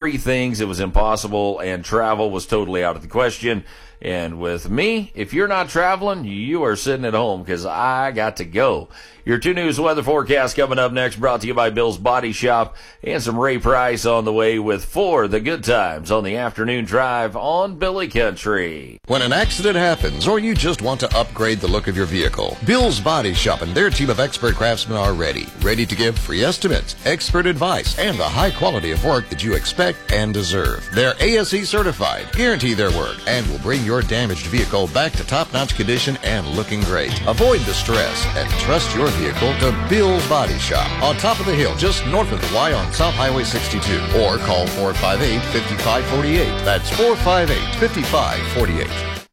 three things, it was impossible, and travel was totally out of the question. And with me, if you're not traveling, you are sitting at home because I got to go. Your 2 News weather forecast coming up next, brought to you by Bill's Body Shop, and some Ray Price on the way with For the Good Times on the afternoon drive on Billy Country. When an accident happens or you just want to upgrade the look of your vehicle, Bill's Body Shop and their team of expert craftsmen are ready to give free estimates, expert advice, and the high quality of work that you expect and deserve. They're ASE certified, guarantee their work, and will bring your damaged vehicle back to top-notch condition and looking great. Avoid the stress and trust your vehicle to Bill's Body Shop on top of the hill just north of the Y on South Highway 62, or call 458-5548. That's 458-5548.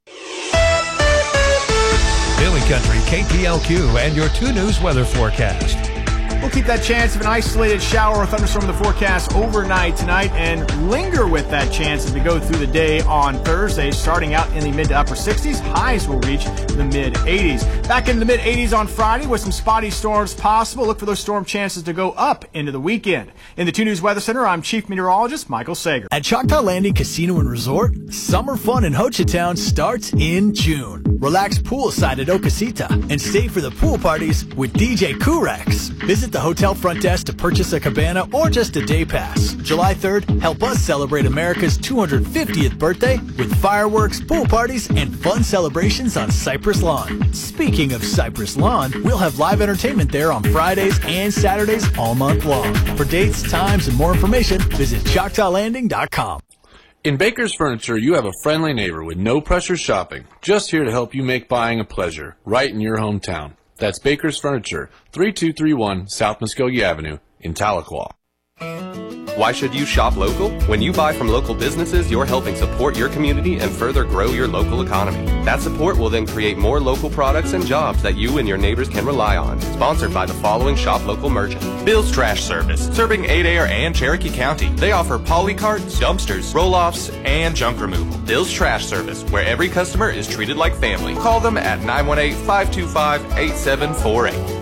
Billy Country, KPLQ, and your 2 News weather forecast. We'll keep that chance of an isolated shower or thunderstorm in the forecast overnight tonight and linger with that chance as we go through the day on Thursday, starting out in the mid to upper 60s. Highs will reach the mid 80s. Back into the mid 80s on Friday with some spotty storms possible. Look for those storm chances to go up into the weekend. In the 2 News Weather Center, I'm Chief Meteorologist Michael Sager. At Choctaw Landing Casino and Resort, summer fun in Ho Chi Town starts in June. Relax poolside at Okasita and stay for the pool parties with DJ Kurex. Visit the hotel front desk to purchase a cabana or just a day pass. July 3rd, help us celebrate America's 250th birthday with fireworks, pool parties, and fun celebrations on Cypress Lawn. Speaking of Cypress Lawn, we'll have live entertainment there on Fridays and Saturdays all month long. For dates, times, and more information, visit ChoctawLanding.com. In Baker's Furniture, you have a friendly neighbor with no pressure shopping, just here to help you make buying a pleasure, right in your hometown. That's Baker's Furniture, 3231 South Muskogee Avenue in Tahlequah. Why should you shop local? When you buy from local businesses, you're helping support your community and further grow your local economy. That support will then create more local products and jobs that you and your neighbors can rely on. Sponsored by the following shop local merchant. Bill's Trash Service, serving Adair and Cherokee County. They offer polycarts, dumpsters, roll-offs, and junk removal. Bill's Trash Service, where every customer is treated like family. Call them at 918-525-8748.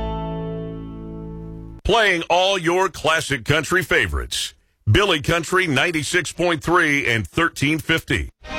Playing all your classic country favorites. Billy Country 96.3 and 1350.